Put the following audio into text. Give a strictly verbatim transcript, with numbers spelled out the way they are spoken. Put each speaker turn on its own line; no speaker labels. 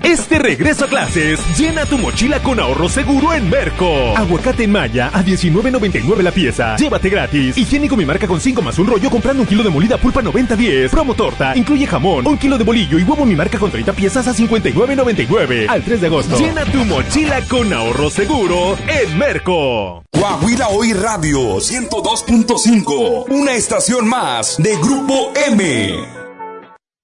Este regreso a clases, llena tu mochila con ahorro seguro en Merco. Aguacate en Maya a diecinueve noventa y nueve la pieza. Llévate gratis. Higiénico Mi Marca con cinco más un rollo comprando un kilo de molida pulpa noventa diez. Promo torta, incluye jamón, un kilo de bolillo y huevo Mi Marca con treinta piezas a cincuenta y nueve noventa y nueve. Al tres de agosto. Llena tu mochila con ahorro seguro en Merco.
Coahuila Hoy Radio ciento dos punto cinco. Una estación más de Grupo M.